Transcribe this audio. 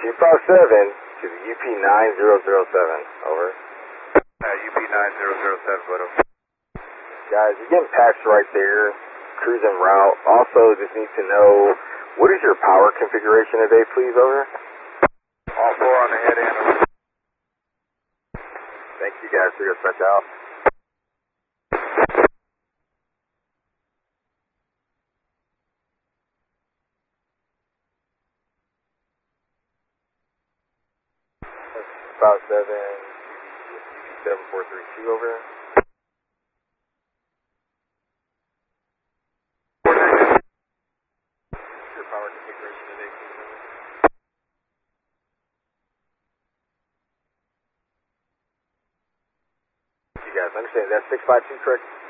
257 to the UP9007, over. UP9007, photo. Guys, you're getting patched right there, cruising route. Also, just need to know, what is your power configuration today, please, over? All 4 on the head end, over. Thank you guys for your switch out. About 7432, over. Your power configuration today, please, over. You guys understand that's 652, correct?